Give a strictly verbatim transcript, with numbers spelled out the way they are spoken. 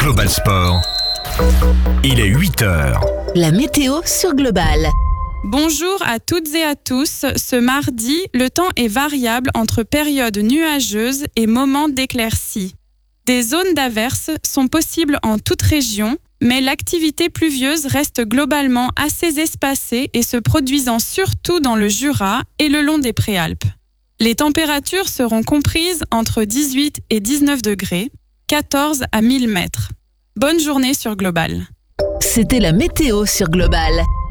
Global Sport. Il est huit heures. La météo sur Global. Bonjour à toutes et à tous. Ce mardi, le temps est variable entre périodes nuageuses et moments d'éclaircies. Des zones d'averses sont possibles en toute région, mais l'activité pluvieuse reste globalement assez espacée et se produisant surtout dans le Jura et le long des Préalpes. Les températures seront comprises entre dix-huit et dix-neuf degrés, quatorze à mille mètres. Bonne journée sur Global. C'était la météo sur Global.